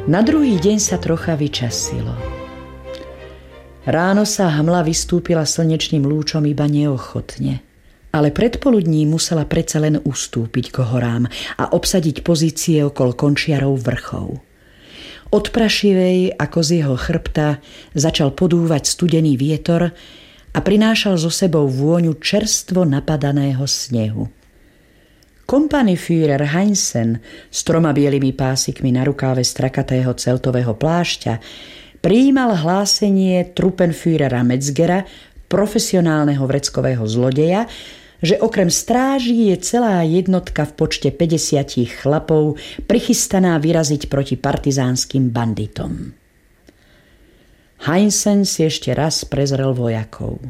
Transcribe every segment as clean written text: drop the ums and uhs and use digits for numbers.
Na druhý deň sa trocha vyčasilo. Ráno sa hmla vystúpila slnečným lúčom iba neochotne, ale predpoludní musela predsa len ustúpiť k horám a obsadiť pozície okolo končiarov vrchov. Od prašivej, ako z jeho chrbta, začal podúvať studený vietor a prinášal so sebou vôňu čerstvo napadaného snehu. Kompaniführer Heinsen s 3 bielými pásikmi na rukáve strakatého celtového plášťa prijímal hlásenie Truppenführera Metzgera, profesionálneho vreckového zlodeja, že okrem stráží je celá jednotka v počte 50 chlapov prichystaná vyraziť proti partizánskym banditom. Heinsen si ešte raz prezrel vojakov.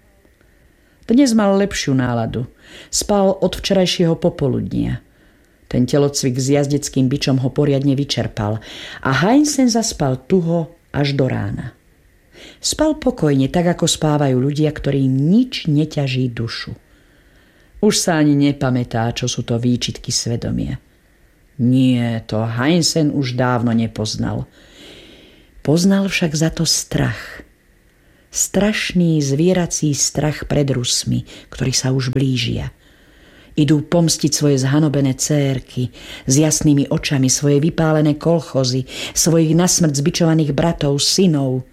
Dnes mal lepšiu náladu. Spal od včerajšieho popoludnia. Ten telocvik s jazdeckým bičom ho poriadne vyčerpal a Heinsen zaspal tuho až do rána. Spal pokojne, tak ako spávajú ľudia, ktorým nič neťaží dušu. Už sa ani nepamätá, čo sú to výčitky svedomia. Nie, to Heinsen už dávno nepoznal. Poznal však za to strach. Strašný zvierací strach pred Rusmi, ktorí sa už blížia. Idú pomstiť svoje zhanobené cérky, s jasnými očami svoje vypálené kolchozy, svojich nasmrť zbičovaných bratov, synov.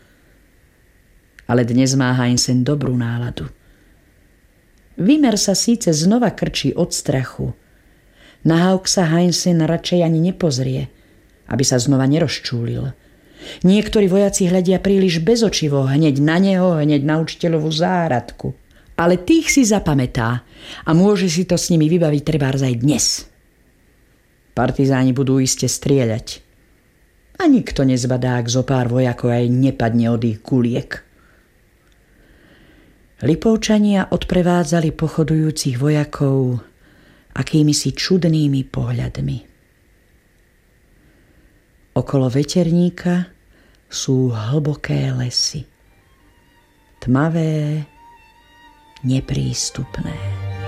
Ale dnes má Heinsen dobrú náladu. Vymer sa síce znova krčí od strachu. Na Haug sa Heinsen radšej ani nepozrie, aby sa znova nerozčúlil. Niektorí vojaci hľadia príliš bezočivo, hneď na neho, hneď na učiteľovú záhradku. Ale tých si zapamätá a môže si to s nimi vybaviť trebárs aj dnes. Partizáni budú iste strieľať. A nikto nezbadá, ak zo pár vojakov aj nepadne od ich kuliek. Lipovčania odprevádzali pochodujúcich vojakov akýmisi čudnými pohľadmi. Okolo veterníka sú hlboké lesy. Tmavé, neprístupné.